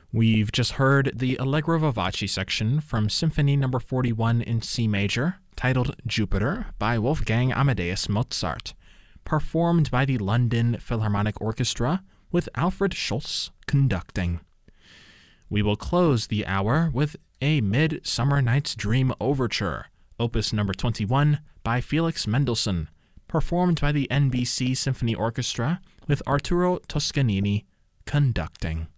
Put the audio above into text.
We've just heard the Allegro Vivace section from Symphony No. 41 in C major, titled Jupiter, by Wolfgang Amadeus Mozart, performed by the London Philharmonic Orchestra with Alfred Schultz conducting. We will close the hour with A Midsummer Night's Dream Overture, Opus No. 21, by Felix Mendelssohn, performed by the NBC Symphony Orchestra with Arturo Toscanini conducting.